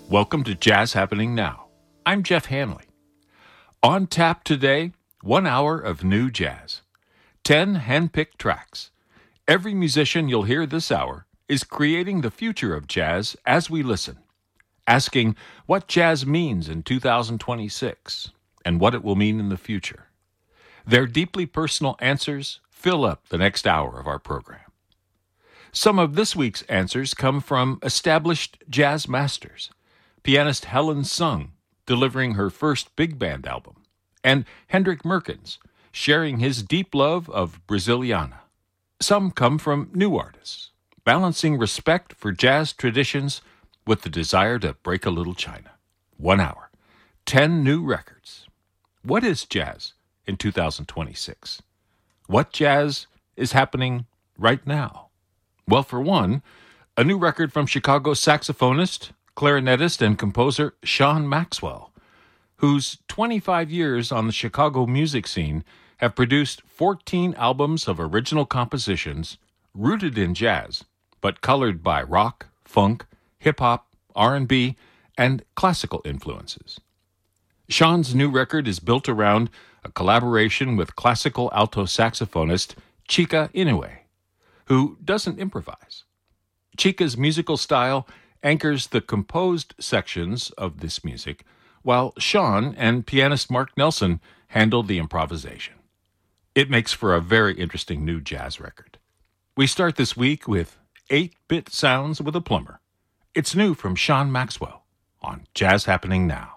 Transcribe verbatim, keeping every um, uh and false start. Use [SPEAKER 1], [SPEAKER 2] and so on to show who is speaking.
[SPEAKER 1] Welcome to Jazz Happening Now. I'm Jeff Hanley. On tap today, one hour of new jazz. Ten hand-picked tracks. Every musician you'll hear this hour is creating the future of jazz as we listen, asking what jazz means in two thousand twenty-six and what it will mean in the future. Their deeply personal answers fill up the next hour of our program. Some of this week's answers come from established jazz masters. Pianist Helen Sung, delivering her first big band album, and Hendrik Merkens, sharing his deep love of Brasiliana. Some come from new artists, balancing respect for jazz traditions with the desire to break a little China. One hour, ten new records. What is jazz in two thousand twenty-six? What jazz is happening right now? Well, for one, a new record from Chicago saxophonist, clarinetist, and composer Sean Maxwell, whose twenty-five years on the Chicago music scene have produced fourteen albums of original compositions rooted in jazz, but colored by rock, funk, hip-hop, R and B, and classical influences. Sean's new record is built around a collaboration with classical alto saxophonist Chika Inoue, who doesn't improvise. Chika's musical style anchors the composed sections of this music, while Sean and pianist Mark Nelson handle the improvisation. It makes for a very interesting new jazz record. We start this week with eight-bit Sounds with a Plumber. It's new from Sean Maxwell on Jazz Happening Now.